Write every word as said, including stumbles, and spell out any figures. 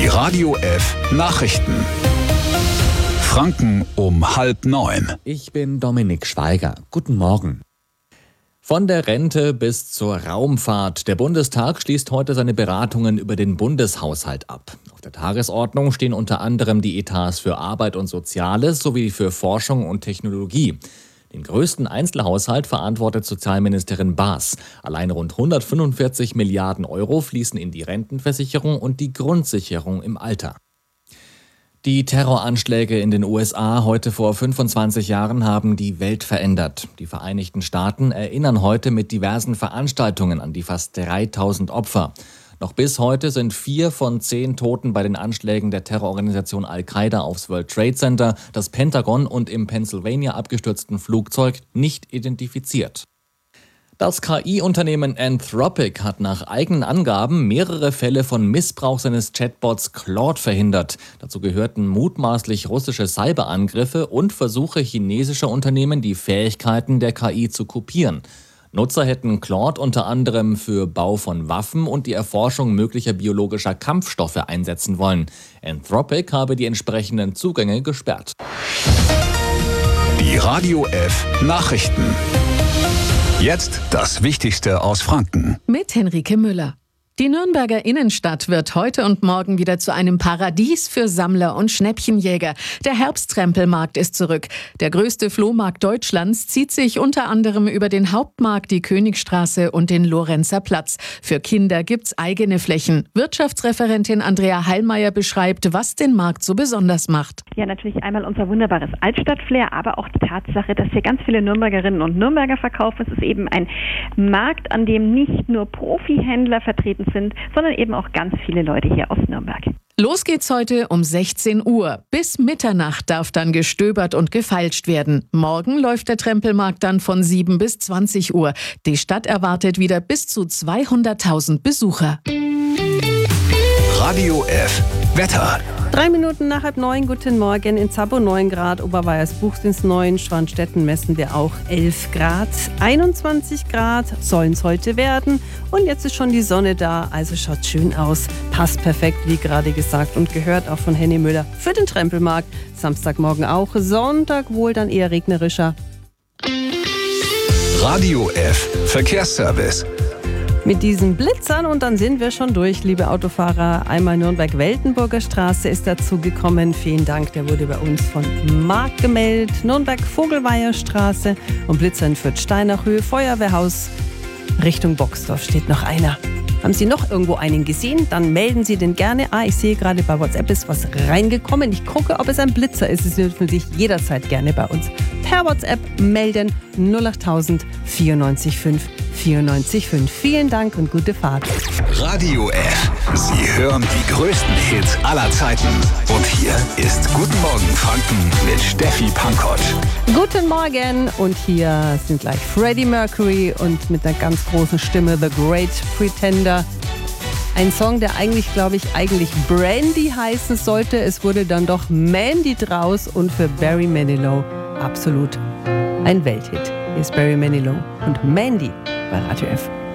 Die Radio F Nachrichten. Franken um halb neun. Ich bin Dominik Schweiger. Guten Morgen. Von der Rente bis zur Raumfahrt. Der Bundestag schließt heute seine Beratungen über den Bundeshaushalt ab. Auf der Tagesordnung stehen unter anderem die Etats für Arbeit und Soziales sowie für Forschung und Technologie. Den größten Einzelhaushalt verantwortet Sozialministerin Baas. Allein rund hundertfünfundvierzig Milliarden Euro fließen in die Rentenversicherung und die Grundsicherung im Alter. Die Terroranschläge in den U S A heute vor fünfundzwanzig Jahren haben die Welt verändert. Die Vereinigten Staaten erinnern heute mit diversen Veranstaltungen an die fast dreitausend Opfer. Noch bis heute sind vier von zehn Toten bei den Anschlägen der Terrororganisation Al-Qaida aufs World Trade Center, das Pentagon und im Pennsylvania abgestürzten Flugzeug nicht identifiziert. Das K I-Unternehmen Anthropic hat nach eigenen Angaben mehrere Fälle von Missbrauch seines Chatbots Claude verhindert. Dazu gehörten mutmaßlich russische Cyberangriffe und Versuche chinesischer Unternehmen, die Fähigkeiten der K I zu kopieren. Nutzer hätten Claude unter anderem für Bau von Waffen und die Erforschung möglicher biologischer Kampfstoffe einsetzen wollen. Anthropic habe die entsprechenden Zugänge gesperrt. Die Radio F Nachrichten. Jetzt das Wichtigste aus Franken. Mit Henrike Müller. Die Nürnberger Innenstadt wird heute und morgen wieder zu einem Paradies für Sammler und Schnäppchenjäger. Der Herbsttrempelmarkt ist zurück. Der größte Flohmarkt Deutschlands zieht sich unter anderem über den Hauptmarkt, die Königstraße und den Lorenzer Platz. Für Kinder gibt's eigene Flächen. Wirtschaftsreferentin Andrea Heilmeier beschreibt, was den Markt so besonders macht. Ja, natürlich einmal unser wunderbares Altstadtflair, aber auch die Tatsache, dass hier ganz viele Nürnbergerinnen und Nürnberger verkaufen. Es ist eben ein Markt, an dem nicht nur Profihändler vertreten sind, sondern eben auch ganz viele Leute hier aus Nürnberg. Los geht's heute um sechzehn Uhr. Bis Mitternacht darf dann gestöbert und gefeilscht werden. Morgen läuft der Trempelmarkt dann von sieben bis zwanzig Uhr. Die Stadt erwartet wieder bis zu zweihunderttausend Besucher. Radio F Wetter. Drei Minuten nach halb neun, guten Morgen. In Zabow neun Grad, Oberweiers-Buchsdins neun, Schwanstetten messen wir auch elf Grad. einundzwanzig Grad sollen es heute werden. Und jetzt ist schon die Sonne da, also schaut schön aus. Passt perfekt, wie gerade gesagt und gehört auch von Henny Müller für den Trempelmarkt. Samstagmorgen auch, Sonntag wohl dann eher regnerischer. Radio F Verkehrsservice. Mit diesen Blitzern und dann sind wir schon durch, liebe Autofahrer. Einmal Nürnberg-Weltenburger Straße ist dazugekommen. Vielen Dank, der wurde bei uns von Marc gemeldet. Nürnberg-Vogelweiher Straße und Blitzer in Fürth-Steinachhöhe, Feuerwehrhaus Richtung Boxdorf steht noch einer. Haben Sie noch irgendwo einen gesehen? Dann melden Sie den gerne. Ah, ich sehe gerade bei WhatsApp ist was reingekommen. Ich gucke, ob es ein Blitzer ist. Es dürfen Sie sich jederzeit gerne bei uns per WhatsApp melden. null acht tausend vierundneunzig fünf vierundneunzig fünf. Vielen Dank und gute Fahrt. Radio F. Sie hören die größten Hits aller Zeiten. Und hier ist Guten Morgen Franken mit Steffi Pankott. Guten Morgen und hier sind gleich Freddie Mercury und mit einer ganz großen Stimme The Great Pretender. Ein Song, der eigentlich, glaube ich, eigentlich Brandy heißen sollte. Es wurde dann doch Mandy draus und für Barry Manilow absolut ein Welthit. Hier ist Barry Manilow und Mandy bei Radio F.